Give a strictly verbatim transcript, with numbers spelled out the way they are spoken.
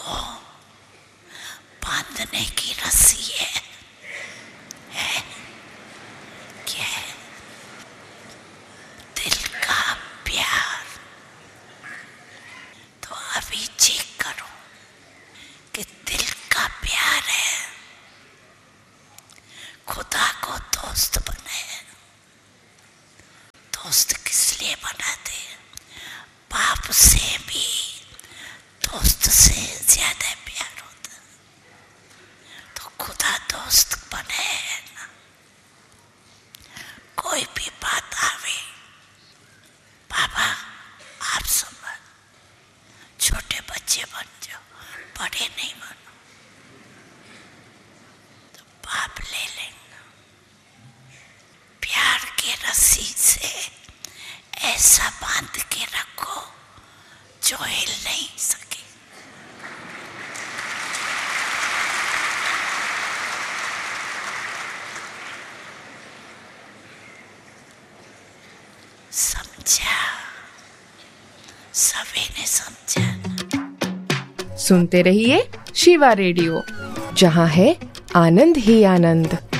बांधने की रस्सी है, है? क्या है? दिल का प्यार। तो अभी चेक करो कि दिल का प्यार है। खुदा को दोस्त बने। दोस्त किस लिए बनाते? बाप से भी दोस्त से ज्यादा प्यार होता। तो खुदा दोस्त बने ना। कोई भी बात आवे, बाबा आप समझ, छोटे बच्चे बन जाओ, बड़े नहीं बनो। तो बाप ले लेंगे। प्यार के रस्सी से ऐसा बांध के रखो जो हिल नहीं सके। समझा? सभी ने समझा। सुनते रहिए शिवा रेडियो, जहां है आनंद ही आनंद।